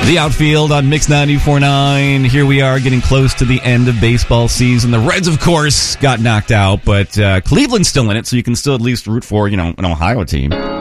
The Outfield on Mix 94.9. Here we are getting close to the end of baseball season. The Reds, of course, got knocked out, but Cleveland's still in it, so you can still at least root for, an Ohio team.